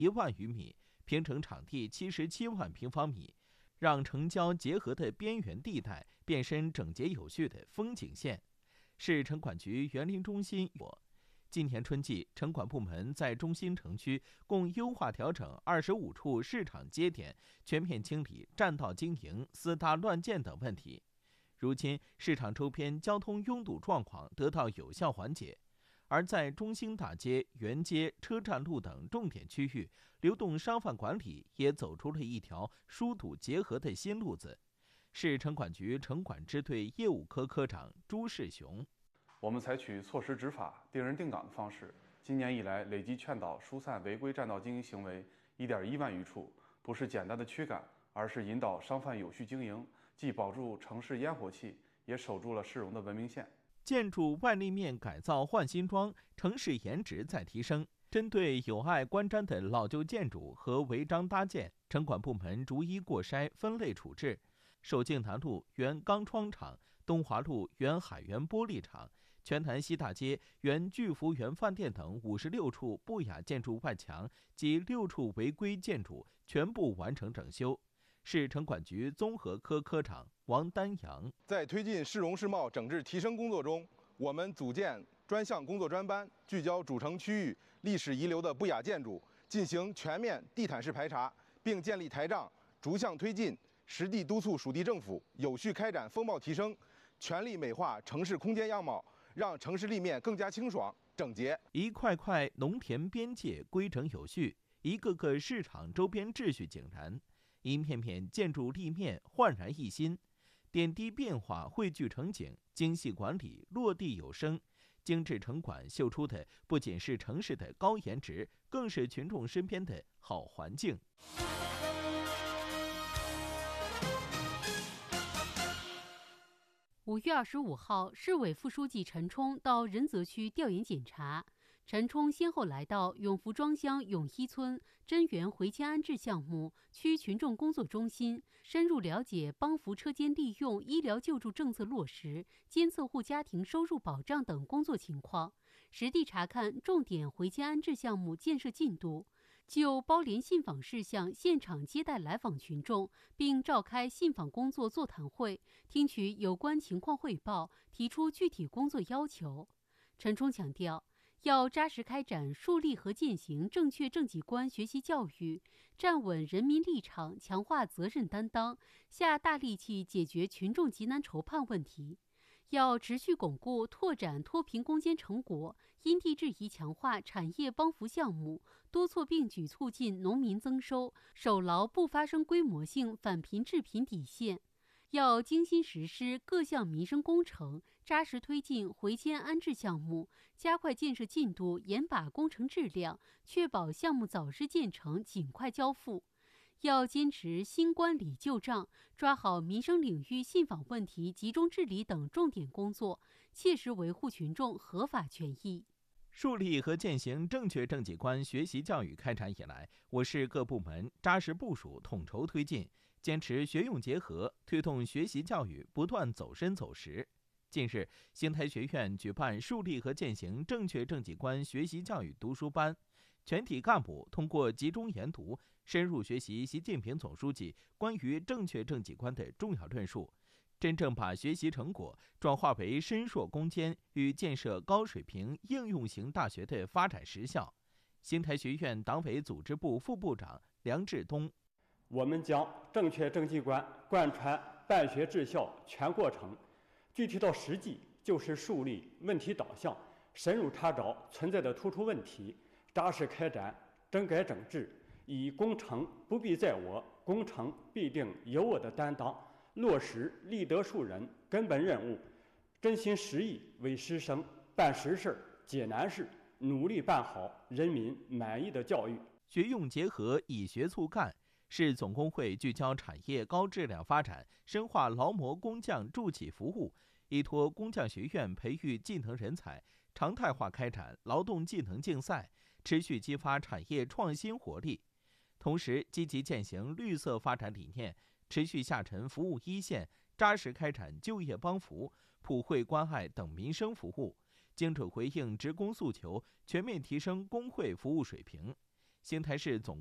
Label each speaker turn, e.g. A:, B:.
A: 1万余米，平整场地77万平方米，让城郊结合的边缘地带变身整洁有序的风景线。市城管局园林中心今年春季，城管部门在中心城区共优化调整25处市场街点，全面清理占道经营、私搭乱建等问题。如今，市场周边交通拥堵状况得到有效缓解，而在中兴大街、原街、车站路等重点区域，流动商贩管理也走出了一条疏堵结合的新路子。市城管局城管支队业务科科长朱世雄。
B: 我们采取措施执法、定人定岗的方式，今年以来累计劝导疏散违规占道经营行为1.1万余处，不是简单的驱赶，而是引导商贩有序经营，既保住城市烟火气，也守住了市容的文明线。
A: 建筑外立面改造换新装，城市颜值在提升。针对有碍观瞻的老旧建筑和违章搭建，城管部门逐一过筛分类处置。守静南路原钢窗厂、东华路原海源玻璃厂、全南西大街原聚福园饭店等56处不雅建筑外墙及6处违规建筑全部完成整修。市城管局综合科科长王丹阳
C: 在推进市容市貌整治提升工作中，我们组建专项工作专班，聚焦主城区域历史遗留的不雅建筑，进行全面地毯式排查，并建立台账，逐项推进，实地督促属地政府有序开展风貌提升，全力美化城市空间样貌，让城市立面更加清爽整洁。
A: 一块块农田边界规整有序，一个个市场周边秩序井然，一片片建筑立面焕然一新，点滴变化汇聚成景，精细管理落地有声。精致城管秀出的不仅是城市的高颜值，更是群众身边的好环境。
D: 5月25号，市委副书记陈冲到仁泽区调研检查。陈冲先后来到永福庄乡永一村真源回迁安置项目区群众工作中心，深入了解帮扶车间利用医疗救助政策落实、监测户家庭收入保障等工作情况，实地查看重点回迁安置项目建设进度，就包联信访事项现场接待来访群众，并召开信访工作座谈会，听取有关情况汇报，提出具体工作要求。陈冲强调，要扎实开展树立和践行正确政绩观学习教育，站稳人民立场，强化责任担当，下大力气解决群众急难愁盼问题。要持续巩固拓展脱贫攻坚成果，因地制宜强化产业帮扶项目，多措并举促进农民增收，守牢不发生规模性反贫致贫底线。要精心实施各项民生工程，扎实推进回迁安置项目，加快建设进度，严把工程质量，确保项目早日建成，尽快交付。要坚持新关理旧账，抓好民生领域信访问题集中治理等重点工作，切实维护群众合法权益。
A: 树立和践行正确政绩观学习教育开展以来，我市各部门扎实部署、统筹推进，坚持学用结合，推动学习教育不断走深走实。近日，邢台学院举办树立和践行正确政绩观学习教育读书班，全体干部通过集中研读，深入学习习近平总书记关于正确政绩观的重要论述，真正把学习成果转化为深硕攻坚与建设高水平应用型大学的发展实效。邢台学院党委组织部副部长梁志东：
E: 我们将正确政绩观贯穿办学治校全过程，具体到实际就是树立问题导向，深入查找存在的突出问题，扎实开展整改整治，以工程不必在我，工程必定有我的担当，落实立德树人根本任务，真心实意为师生办实事、解难事，努力办好人民满意的教育。
A: 学用结合，以学促干，市总工会聚焦产业高质量发展，深化劳模工匠助企服务，依托工匠学院培育技能人才，常态化开展劳动技能竞赛，持续激发产业创新活力。同时，积极践行绿色发展理念，持续下沉服务一线，扎实开展就业帮扶、普惠关爱等民生服务，精准回应职工诉求，全面提升工会服务水平。 邢台市总